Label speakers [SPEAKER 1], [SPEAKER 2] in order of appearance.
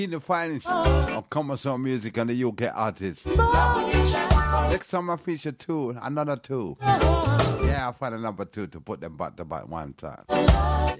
[SPEAKER 1] The finest of commercial music and the UK artists. Next time I feature two, another two. Yeah, I'll find a number two to put them back to back one time. Yeah.